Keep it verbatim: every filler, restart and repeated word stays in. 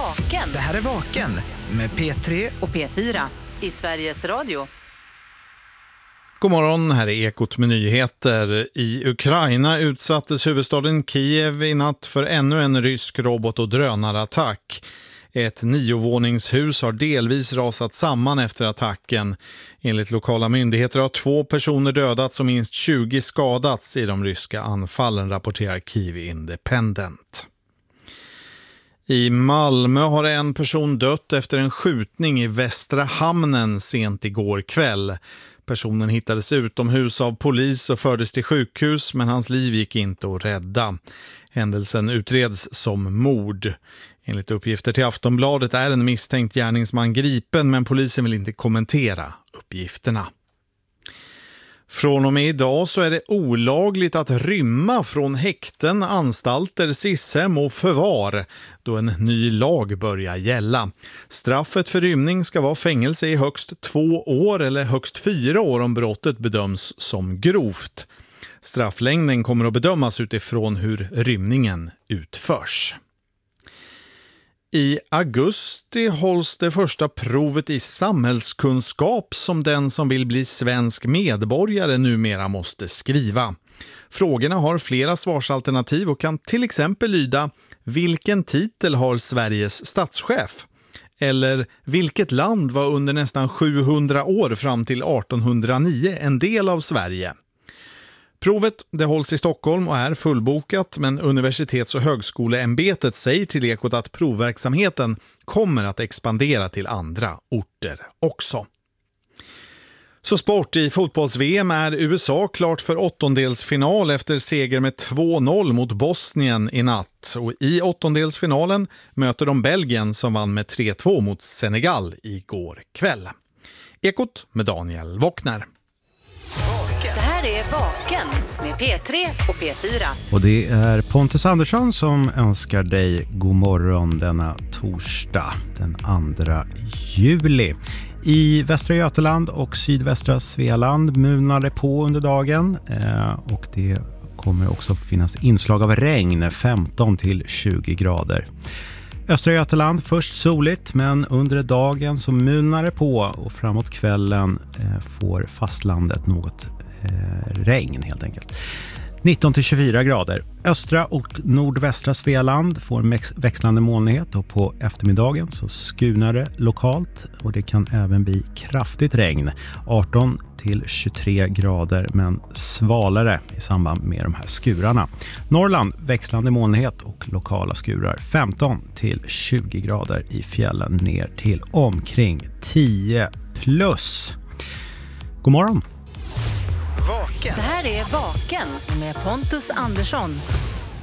Vaken. Det här är Vaken med P tre och P fyra i Sveriges Radio. God morgon, här är Ekot med nyheter. I Ukraina utsattes huvudstaden Kiev i natt för ännu en rysk robot- och drönarattack. Ett niovåningshus har delvis rasat samman efter attacken. Enligt lokala myndigheter har två personer dödats och minst tjugo skadats i de ryska anfallen, rapporterar Kiev Independent. I Malmö har en person dött efter en skjutning i Västra hamnen sent igår kväll. Personen hittades utomhus av polis och fördes till sjukhus, men hans liv gick inte att rädda. Händelsen utreds som mord. Enligt uppgifter till Aftonbladet är en misstänkt gärningsman gripen, men polisen vill inte kommentera uppgifterna. Från och med idag så är det olagligt att rymma från häkten, anstalter, sishem och förvar då en ny lag börjar gälla. Straffet för rymning ska vara fängelse i högst två år eller högst fyra år om brottet bedöms som grovt. Strafflängden kommer att bedömas utifrån hur rymningen utförs. I augusti hålls det första provet i samhällskunskap som den som vill bli svensk medborgare numera måste skriva. Frågorna har flera svarsalternativ och kan till exempel lyda: vilken titel har Sveriges statschef? Eller vilket land var under nästan sjuhundra år fram till artonhundranio en del av Sverige? Provet det hålls i Stockholm och är fullbokat, men Universitets- och högskoleämbetet säger till Ekot att provverksamheten kommer att expandera till andra orter också. Så sport, i fotbolls-V M är U S A klart för åttondelsfinal efter seger med två noll mot Bosnien i natt. Och i åttondelsfinalen möter de Belgien som vann med tre två mot Senegal igår kväll. Ekot med Daniel Wockner. Det här är Vaken med P tre och P fyra. Och det är Pontus Andersson som önskar dig god morgon denna torsdag den andra juli. I Västra Götaland och sydvästra Svealand munar det på under dagen eh, och det kommer också finnas inslag av regn, femton till tjugo grader. Östra Götaland först soligt, men under dagen så munar det på och framåt kvällen eh, får fastlandet något eh, regn helt enkelt. nitton till tjugofyra grader. Östra och nordvästra Svealand får växlande molnighet och på eftermiddagen så skunar det lokalt och det kan även bli kraftigt regn. arton till tjugotre grader, men svalare i samband med de här skurarna. Norrland växlande molnighet och lokala skurar. femton till tjugo grader i fjällen ner till omkring tio plus. God morgon! Vaken. Det här är Vaken med Pontus Andersson.